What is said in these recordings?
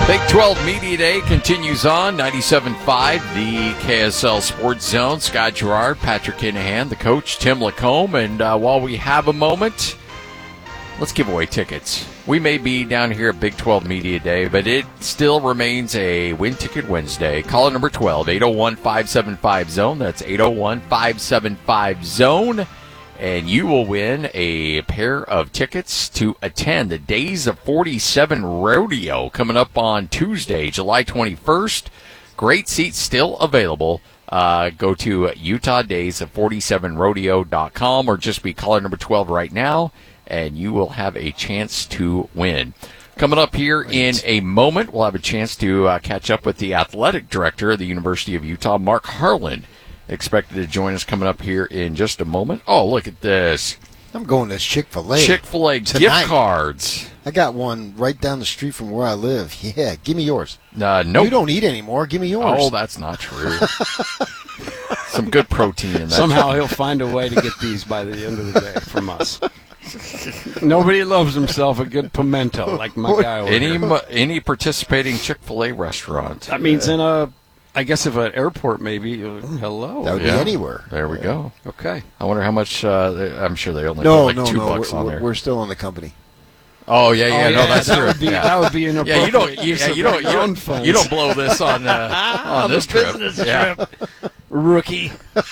Big 12 Media Day continues on. 97.5, the KSL Sports Zone. Scott Gerard, Patrick Kinahan, the coach, Tim Lacombe. And while we have a moment, let's give away tickets. We may be down here at Big 12 Media Day, but it still remains a Win Ticket Wednesday. Caller number 12, 801-575-ZONE. That's 801-575-ZONE. And you will win a pair of tickets to attend the Days of 47 Rodeo coming up on Tuesday, July 21st. Great seats still available. Go to UtahDaysOf47Rodeo.com or just be caller number 12 right now, and you will have a chance to win. Coming up here in a moment, we'll have a chance to catch up with the athletic director of the University of Utah, Mark Harlan. Expected to join us coming up here in just a moment. Oh, look at this. I'm going to Chick-fil-A. Chick-fil-A gift cards. I got one right down the street from where I live. Yeah, give me yours. Nope. You don't eat anymore. Give me yours. Oh, that's not true. Some good protein in that. Somehow he'll find a way to get these by the end of the day from us. Nobody loves himself a good pimento like my guy over here. Any participating Chick-fil-A restaurant. That means in a... I guess if an airport, maybe. Hello. That would be anywhere. There we go. Okay. I wonder how much. I'm sure they only put like $2 on there. We're still on the company. Oh yeah. No, that's true. That would be inappropriate. You don't blow this on this trip. Trip. Rookie.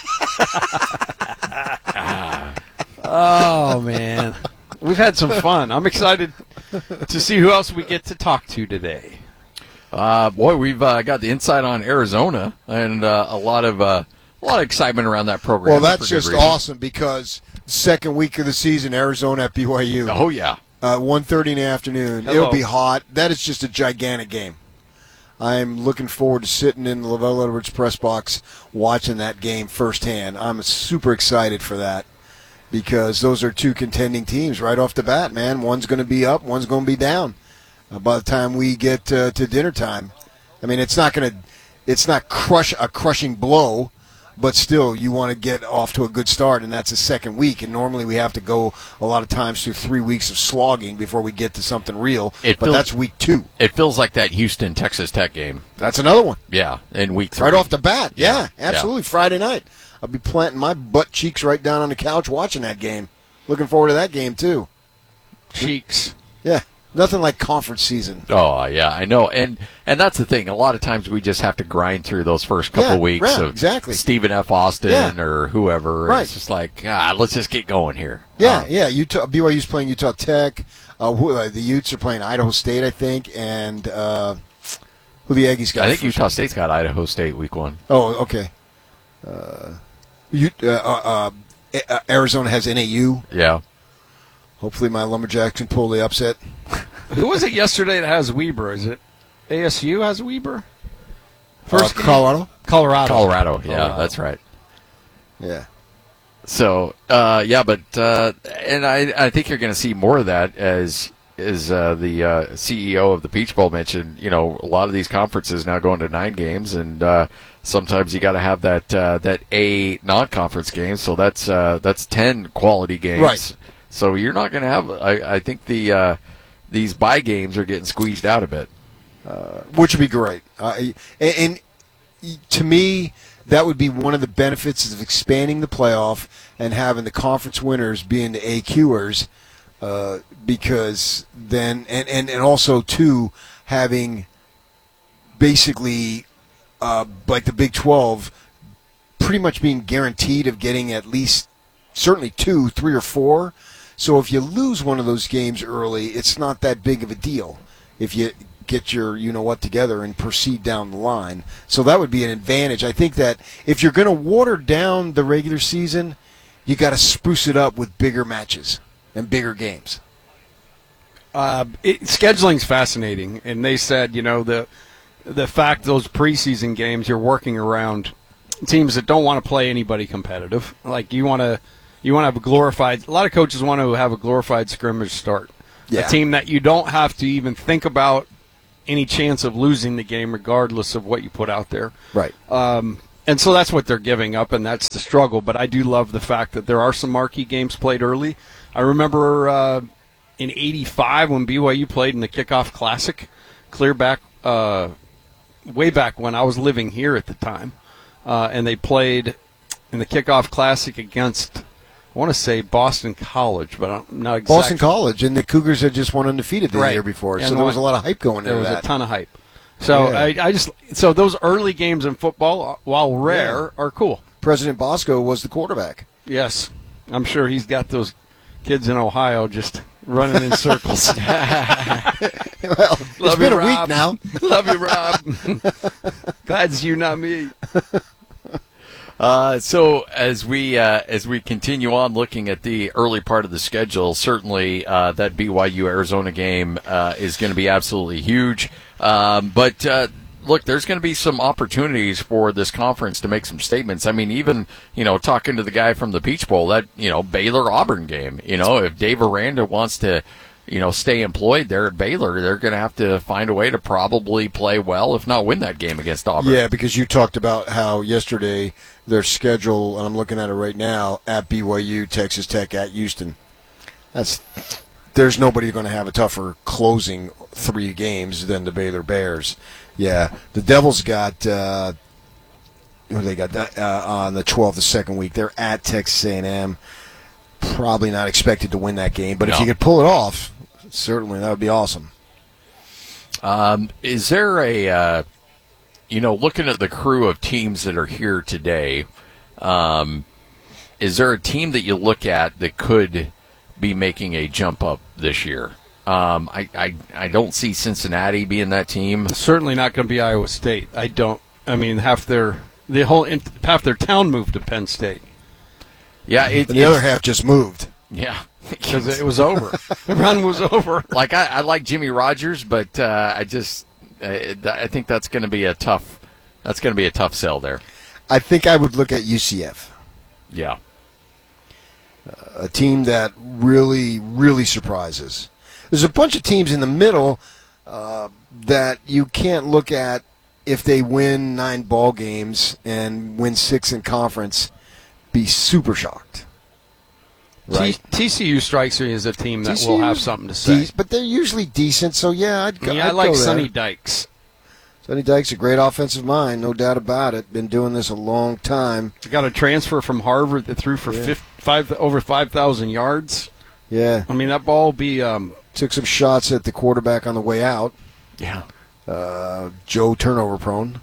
Oh man, we've had some fun. I'm excited to see who else we get to talk to today. Boy, we've got the insight on Arizona and a lot of excitement around that program. Well, that's just awesome because second week of the season, Arizona at BYU. Oh yeah, 1:30 in the afternoon. Hello. It'll be hot. That is just a gigantic game. I'm looking forward to sitting in the Lavelle Edwards press box watching that game firsthand. I'm super excited for that because those are two contending teams right off the bat. Man, one's going to be up, one's going to be down. By the time we get to dinner time, I mean, it's not a crushing blow, but still you want to get off to a good start, and that's the second week. And normally we have to go a lot of times through 3 weeks of slogging before we get to something real. That's week 2. It feels like that Houston Texas Tech game. That's another one. Yeah, in week 3. Right off the bat. Yeah, absolutely. Yeah. Friday night, I'll be planting my butt cheeks right down on the couch watching that game. Looking forward to that game too. Cheeks. Yeah. Nothing like conference season. Oh, yeah, I know. And that's the thing. A lot of times we just have to grind through those first couple weeks of Stephen F. Austin or whoever. Right. It's just like, let's just get going here. Yeah. BYU's playing Utah Tech. The Utes are playing Idaho State, I think. And who the Aggies got? I think Utah State's got Idaho State week 1. Oh, okay. Arizona has NAU. Yeah. Hopefully my Lumberjacks can pull the upset. Who was it yesterday that has Weber? Is it ASU has Weber? First Colorado? Colorado. Yeah, that's right. Yeah. So, and I think you're going to see more of that as the CEO of the Peach Bowl mentioned. You know, a lot of these conferences now going to 9 games, and sometimes you got to have that A non-conference game. So that's 10 quality games. Right. So you're not going to have. I think these bye games are getting squeezed out a bit, which would be great. And to me, that would be one of the benefits of expanding the playoff and having the conference winners being the AQers, because then and also too having basically like the Big 12 pretty much being guaranteed of getting at least certainly 2, 3, or 4. So if you lose one of those games early, it's not that big of a deal if you get your you-know-what together and proceed down the line. So that would be an advantage. I think that if you're going to water down the regular season, you got to spruce it up with bigger matches and bigger games. Scheduling's fascinating, and they said, the fact those preseason games you're working around teams that don't want to play anybody competitive. Like you want to have a glorified. A lot of coaches want to have a glorified scrimmage start. Yeah. A team that you don't have to even think about any chance of losing the game, regardless of what you put out there. Right. And so that's what they're giving up, and that's the struggle. But I do love the fact that there are some marquee games played early. I remember in '85 when BYU played in the Kickoff Classic, clear back way back when I was living here at the time, and they played in the kickoff classic against, I want to say Boston College, but I'm not exactly. Boston College, and the Cougars had just won undefeated the year before, so there was a lot of hype going into that. There was a ton of hype. So Yeah. So those early games in football, while rare, are cool. President Bosco was the quarterback. Yes, I'm sure he's got those kids in Ohio just running in circles. Well, Love it's been you, a Rob. week now. Love you, Rob. Glad it's you, not me. So as we continue on looking at the early part of the schedule, certainly that BYU Arizona game is going to be absolutely huge. But look, there's going to be some opportunities for this conference to make some statements. I mean, even talking to the guy from the Peach Bowl, that Baylor Auburn game. If Dave Aranda wants to stay employed there at Baylor, they're going to have to find a way to probably play well, if not win that game against Auburn. Yeah, because you talked about how yesterday their schedule, and I'm looking at it right now, at BYU, Texas Tech, at Houston. There's nobody going to have a tougher closing 3 games than the Baylor Bears. Yeah, the Devils got who they got on the 12th, the second week. They're at Texas A&M. Probably not expected to win that game, but if you could pull it off, certainly that would be awesome. Is there a, looking at the crew of teams that are here today, is there a team that you look at that could be making a jump up this year? I don't see Cincinnati being that team. Certainly not going to be Iowa State. Half their town moved to Penn State. Yeah, the other half just moved. Yeah, because it was over. The run was over. Like I like Jimmy Rogers, but I think that's going to be a tough sell there. I think I would look at UCF. Yeah, a team that really, really surprises. There's a bunch of teams in the middle that you can't look at if they win 9 ball games and win 6 in conference. Be super shocked. Right? TCU strikes me as a team that will have something to say. But they're usually decent, so I'd I like go Sonny there. Dykes. Sonny Dykes, a great offensive mind, no doubt about it. Been doing this a long time. He got a transfer from Harvard that threw for over 5,000 yards. Yeah. That ball will be... Took some shots at the quarterback on the way out. Yeah. Joe turnover prone.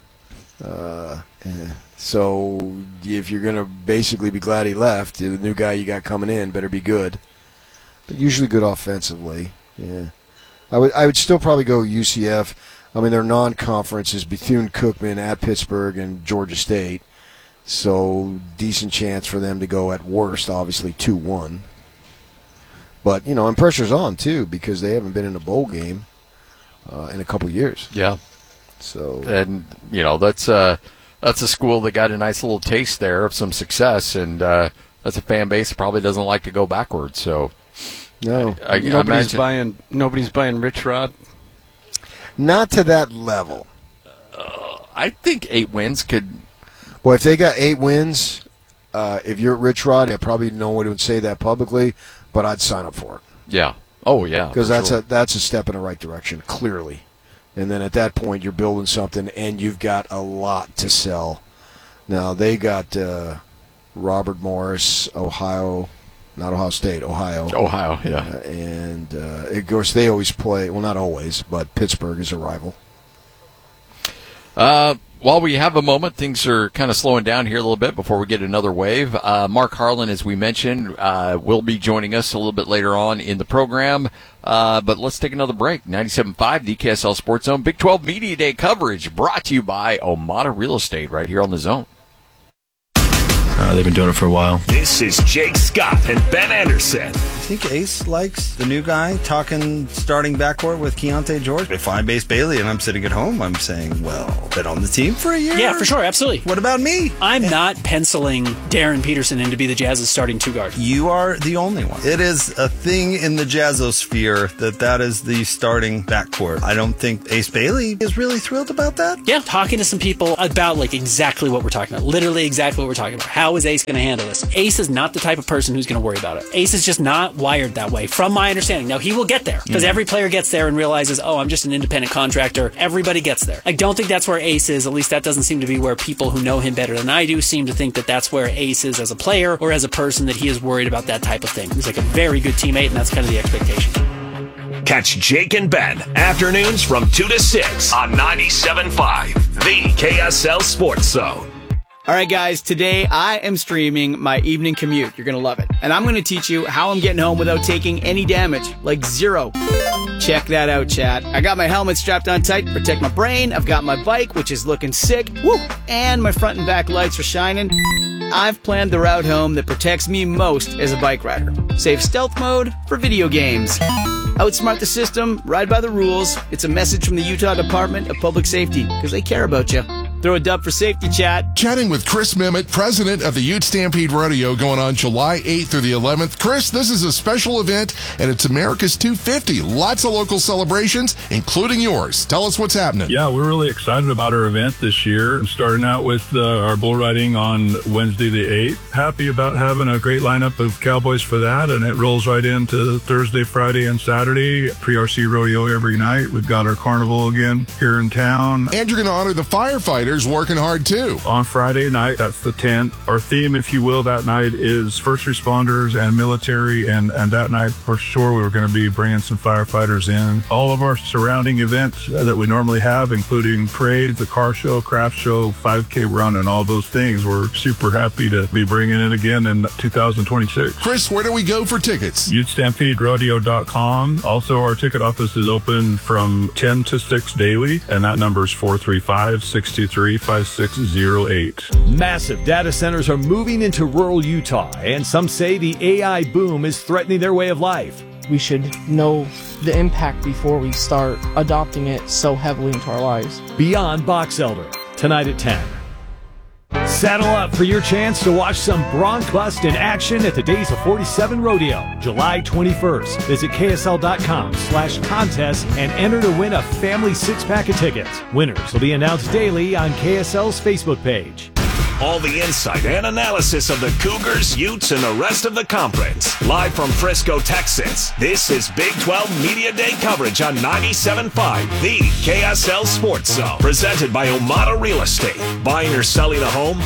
So if you're going to basically be glad he left, the new guy you got coming in better be good. But usually good offensively. Yeah. I would still probably go UCF. Their non-conference is Bethune-Cookman at Pittsburgh and Georgia State. So decent chance for them to go at worst, obviously 2-1. But, and pressure's on, too, because they haven't been in a bowl game in a couple years. Yeah. So, and, that's a school that got a nice little taste there of some success, and that's a fan base that probably doesn't like to go backwards. So, no. Nobody's buying Rich Rod? Not to that level. I think 8 wins could... Well, if they got 8 wins, if you're at Rich Rod, I probably no one would say that publicly, but I'd sign up for it. Yeah. Oh, yeah. Because that's a step in the right direction, clearly. And then at that point, you're building something, and you've got a lot to sell. Now, they got Robert Morris, Ohio, not Ohio State, Ohio. Ohio, yeah. And, of course, they always play, well, not always, but Pittsburgh is a rival. While we have a moment, things are kind of slowing down here a little bit before we get another wave. Mark Harlan, as we mentioned, will be joining us a little bit later on in the program. But let's take another break. 97.5, the KSL Sports Zone. Big 12 Media Day coverage brought to you by Omada Real Estate right here on the Zone. They've been doing it for a while. This is Jake Scott and Ben Anderson. I think Ace likes the new guy talking starting backcourt with Keontae George. If I'm Ace Bailey and I'm sitting at home, I'm saying, well, been on the team for a year? Yeah, for sure, absolutely. What about me? I'm not penciling Darren Peterson in to be the Jazz's starting 2-guard. You are the only one. It is a thing in the Jazzosphere that is the starting backcourt. I don't think Ace Bailey is really thrilled about that. Yeah, talking to some people about exactly what we're talking about. Literally exactly what we're talking about. How is is Ace going to handle this? Ace is not the type of person who's going to worry about it. Ace is just not wired that way, from my understanding. Now, he will get there, because every player gets there and realizes, oh, I'm just an independent contractor. Everybody gets there. I don't think that's where Ace is. At least that doesn't seem to be where people who know him better than I do seem to think that that's where Ace is as a player or as a person, that he is worried about that type of thing. He's like a very good teammate, and that's kind of the expectation. Catch Jake and Ben afternoons from 2 to 6 on 97.5, the KSL Sports Zone. All right, guys, today I am streaming my evening commute. You're going to love it. And I'm going to teach you how I'm getting home without taking any damage, like zero. Check that out, chat. I got my helmet strapped on tight to protect my brain. I've got my bike, which is looking sick. Woo! And my front and back lights are shining. I've planned the route home that protects me most as a bike rider. Save stealth mode for video games. Outsmart the system, ride by the rules. It's a message from the Utah Department of Public Safety, because they care about you. Throw a dub for safety, chat. Chatting with Chris Mimmitt, president of the Ute Stampede Rodeo, going on July 8th through the 11th. Chris, this is a special event, and it's America's 250. Lots of local celebrations, including yours. Tell us what's happening. Yeah, we're really excited about our event this year. I'm starting out with our bull riding on Wednesday the 8th. Happy about having a great lineup of cowboys for that, and it rolls right into Thursday, Friday, and Saturday. Pre-RC rodeo every night. We've got our carnival again here in town. And you're going to honor the firefighters working hard too. On Friday night, that's the 10th. Our theme, if you will, that night is first responders and military, and that night for sure we were going to be bringing some firefighters in. All of our surrounding events that we normally have, including parades, the car show, craft show, 5K run, and all those things, we're super happy to be bringing it again in 2026. Chris, where do we go for tickets? UteStampedeRodeo.com. Also, our ticket office is open from 10 to 6 daily, and that number is 435-635608. Massive data centers are moving into rural Utah, and some say the AI boom is threatening their way of life. We should know the impact before we start adopting it so heavily into our lives. Beyond Box Elder, tonight at 10. Saddle up for your chance to watch some Bronc Bust in action at the Days of 47 Rodeo, July 21st. Visit KSL.com/contest and enter to win a family 6-pack of tickets. Winners will be announced daily on KSL's Facebook page. All the insight and analysis of the Cougars, Utes, and the rest of the conference. Live from Frisco, Texas, this is Big 12 Media Day coverage on 97.5, the KSL Sports Zone. Presented by Omada Real Estate. Buying or selling a home?